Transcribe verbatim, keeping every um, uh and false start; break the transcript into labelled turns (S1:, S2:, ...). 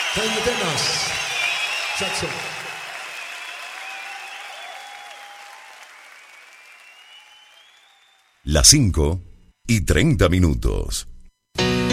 S1: Jaime Tenas, saxo.
S2: Las cinco y treinta minutos.